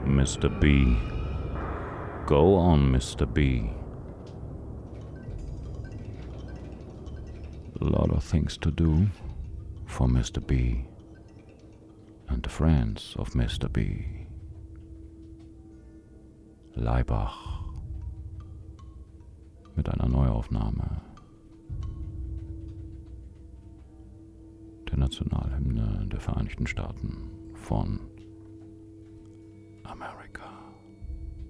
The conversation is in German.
Mr. B. Go on, Mr. B. A lot of things to do for Mr. B. and the friends of Mr. B. Laibach mit einer Neuaufnahme der Nationalhymne der Vereinigten Staaten von Amerika.